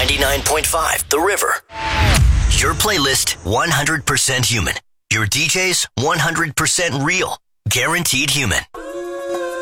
99.5 The River. Your playlist 100% human. Your DJs 100% real. Guaranteed human.